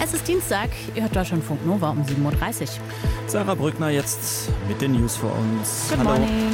Es ist Dienstag, ihr hört Deutschlandfunk Nova um 7.30 Uhr. Sarah Brückner jetzt mit den News für uns. Good morning.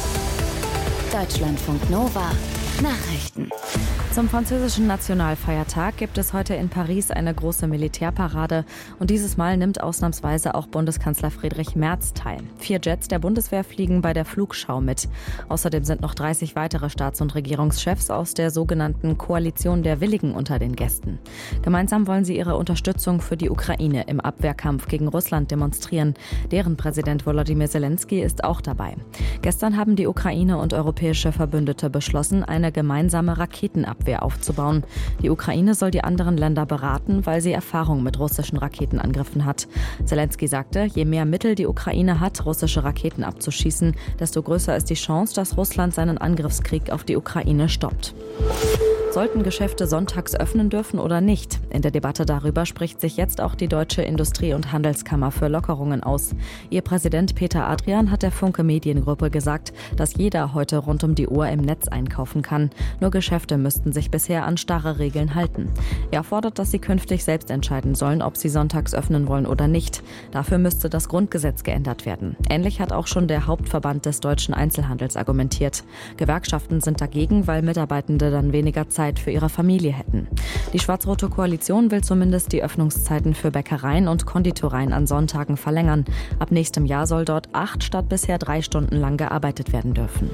Deutschlandfunk Nova Nachrichten. Zum französischen Nationalfeiertag gibt es heute in Paris eine große Militärparade und dieses Mal nimmt ausnahmsweise auch Bundeskanzler Friedrich Merz teil. 4 Jets der Bundeswehr fliegen bei der Flugschau mit. Außerdem sind noch 30 weitere Staats- und Regierungschefs aus der sogenannten Koalition der Willigen unter den Gästen. Gemeinsam wollen sie ihre Unterstützung für die Ukraine im Abwehrkampf gegen Russland demonstrieren. Deren Präsident Volodymyr Zelensky ist auch dabei. Gestern haben die Ukraine und europäische Verbündete beschlossen, eine gemeinsame Raketenabwehr aufzubauen. Die Ukraine soll die anderen Länder beraten, weil sie Erfahrung mit russischen Raketenangriffen hat. Zelensky sagte, je mehr Mittel die Ukraine hat, russische Raketen abzuschießen, desto größer ist die Chance, dass Russland seinen Angriffskrieg auf die Ukraine stoppt. Sollten Geschäfte sonntags öffnen dürfen oder nicht? In der Debatte darüber spricht sich jetzt auch die Deutsche Industrie- und Handelskammer für Lockerungen aus. Ihr Präsident Peter Adrian hat der Funke Mediengruppe gesagt, dass jeder heute rund um die Uhr im Netz einkaufen kann. Nur Geschäfte müssten sich bisher an starre Regeln halten. Er fordert, dass sie künftig selbst entscheiden sollen, ob sie sonntags öffnen wollen oder nicht. Dafür müsste das Grundgesetz geändert werden. Ähnlich hat auch schon der Hauptverband des deutschen Einzelhandels argumentiert. Gewerkschaften sind dagegen, weil Mitarbeitende dann weniger Zeit für ihre Familie hätten. Die schwarz-rote Koalition will zumindest die Öffnungszeiten für Bäckereien und Konditoreien an Sonntagen verlängern. Ab nächstem Jahr soll dort 8 statt bisher 3 Stunden lang gearbeitet werden dürfen.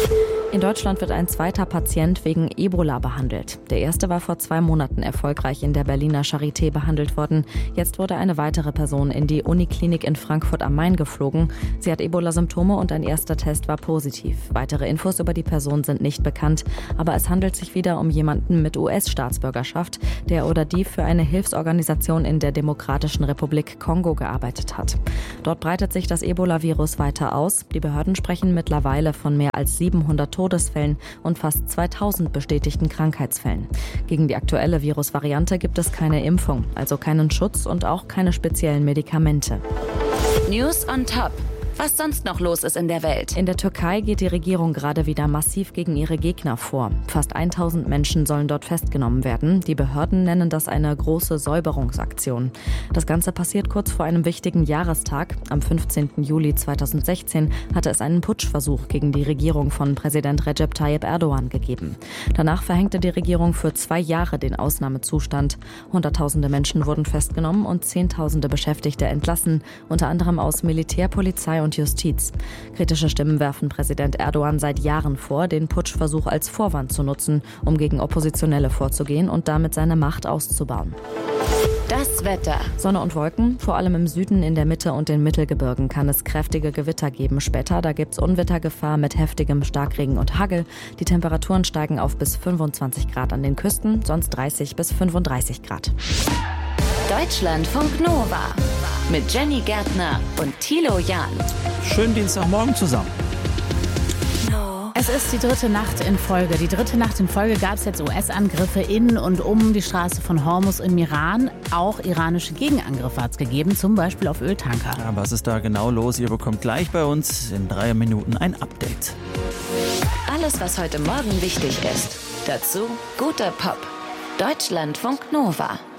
In Deutschland wird ein zweiter Patient wegen Ebola behandelt. Der erste war vor 2 Monaten erfolgreich in der Berliner Charité behandelt worden. Jetzt wurde eine weitere Person in die Uniklinik in Frankfurt am Main geflogen. Sie hat Ebola-Symptome und ein erster Test war positiv. Weitere Infos über die Person sind nicht bekannt, aber es handelt sich wieder um jemanden mit US-Staatsbürgerschaft, der oder die für eine Hilfsorganisation in der Demokratischen Republik Kongo gearbeitet hat. Dort breitet sich das Ebola-Virus weiter aus. Die Behörden sprechen mittlerweile von mehr als 700 Todesfällen und fast 2000 bestätigten Krankheitsfällen. Gegen die aktuelle Virusvariante gibt es keine Impfung, also keinen Schutz und auch keine speziellen Medikamente. News on Top. Was sonst noch los ist in der Welt. In der Türkei geht die Regierung gerade wieder massiv gegen ihre Gegner vor. Fast 1000 Menschen sollen dort festgenommen werden. Die Behörden nennen das eine große Säuberungsaktion. Das Ganze passiert kurz vor einem wichtigen Jahrestag. Am 15. Juli 2016 hatte es einen Putschversuch gegen die Regierung von Präsident Recep Tayyip Erdogan gegeben. Danach verhängte die Regierung für 2 Jahre den Ausnahmezustand. Hunderttausende Menschen wurden festgenommen und Zehntausende Beschäftigte entlassen, unter anderem aus Militär, Polizei und Justiz. Kritische Stimmen werfen Präsident Erdogan seit Jahren vor, den Putschversuch als Vorwand zu nutzen, um gegen Oppositionelle vorzugehen und damit seine Macht auszubauen. Das Wetter. Sonne und Wolken, vor allem im Süden, in der Mitte und den Mittelgebirgen kann es kräftige Gewitter geben. Später, da gibt es Unwettergefahr mit heftigem Starkregen und Hagel. Die Temperaturen steigen auf bis 25 Grad an den Küsten, sonst 30 bis 35 Grad. Deutschlandfunk Nova mit Jenny Gärtner und Thilo Jahn. Schönen Dienstagmorgen zusammen. Es ist die 3. Nacht in Folge. Die 3. Nacht in Folge gab es jetzt US-Angriffe in und um die Straße von Hormuz im Iran. Auch iranische Gegenangriffe hat es gegeben, zum Beispiel auf Öltanker. Ja, was ist da genau los? Ihr bekommt gleich bei uns in 3 Minuten ein Update. Alles, was heute Morgen wichtig ist. Dazu guter Pop. Deutschlandfunk Nova.